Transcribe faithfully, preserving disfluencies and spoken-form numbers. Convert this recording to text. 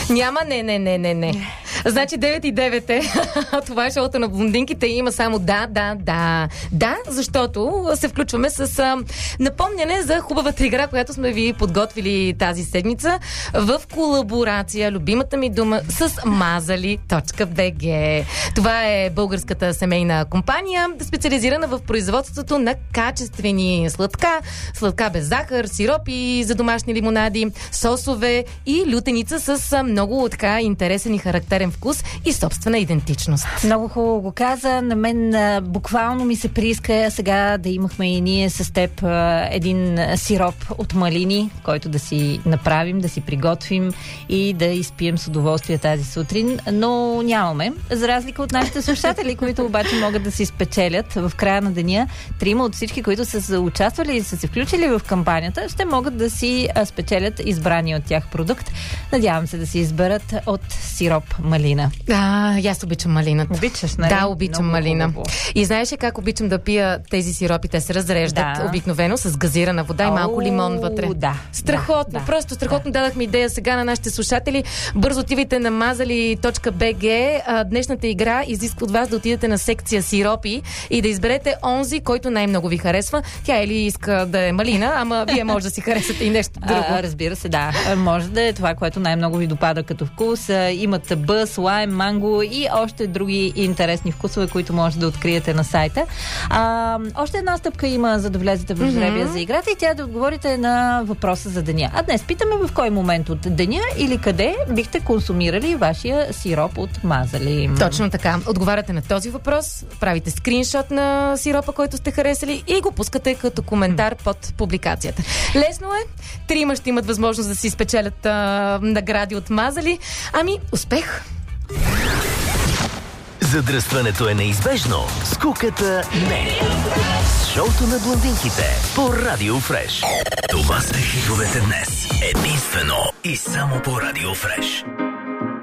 Няма, не, не, не, не, не. Значи девет и девет е. Това е шоуто на блондинките и има само да, да, да. Да, защото се включваме с а, напомняне за хубавата игра, която сме ви подготвили тази седмица в колаборация, любимата ми дума, с мазали точка би джи. Това е българската семейна компания, специализирана в производството на качествени сладка, сладка без захар, сиропи за домашни лимонади, сосове и лютеница с много така интересен и характерен вкус и собствена идентичност. Много хубаво го каза. На мен а, буквално ми се прииска сега да имахме и ние с теб а, един сироп от малини, който да си направим, да си приготвим и да изпием с удоволствие тази сутрин, но нямаме. За разлика от нашите слушатели, които обаче могат да си спечелят в края на деня, трима от всички, които са участвали и са се включили в кампанията, ще могат да си а, спечелят избрания от тях продукт. Надявам се да си изберат от сироп малина. А, аз обичам малината. Обичаш, нали? Да, обичам много малина. Хубаво. И знаеш ли как обичам да пия тези сиропи? Те се разреждат да. обикновено с газирана вода и малко лимон вътре. Да. Страхотно, да, просто страхотно. Да. Дадахме идея сега на нашите слушатели. Бързо отивайте на мазали точка би джи. Днешната игра изисква от вас да отидете на секция сиропи и да изберете онзи, който най-много ви харесва. Тя или иска да е малина, ама вие може да си харесате и нещо друго. А, разбира се, да. Може да е това, което най-много ви допада като вкус. Имат бъс, лайм, манго и още други интересни вкусове, които може да откриете на сайта. А, още една стъпка има, за да влезете в жребия mm-hmm. за играта и тя да отговорите на въпроса за деня. А днес питаме в кой момент от деня или къде бихте консумирали вашия сироп от мазали. Точно така. Отговаряте на този въпрос, правите скриншот на сиропа, който сте харесали и го пускате като коментар под публикацията. Лесно е. Трима ще имат възможност да си спечелят а, награди от мазали. Ами, успех! Задръстването е неизбежно, скуката не. Шоуто на блондинките по Радио Фреш. Това са хитовете днес. Единствено и само по Радио Фреш.